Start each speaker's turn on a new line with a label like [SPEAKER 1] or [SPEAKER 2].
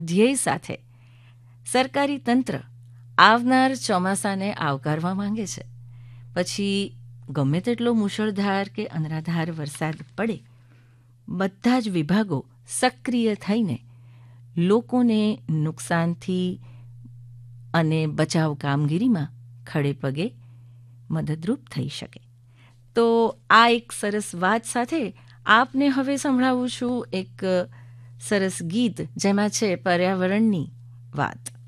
[SPEAKER 1] ધ્યેય સાથે સરકારી તંત્ર આવનાર ચોમાસાને આવકારવા માંગે છે. પછી ગમે તેટલો મુશળધાર કે અનરાધાર વરસાદ પડે, બધા જ વિભાગો સક્રિય થઈને લોકોને નુકસાનથી અને બચાવ કામગીરીમાં ખડે પગે મદદરૂપ થઈ શકે. તો આ એક સરસ વાત સાથે આપને હવે સંભળાવું છું એક સરસ ગીત, જેમાં છે પર્યાવરણની વાત.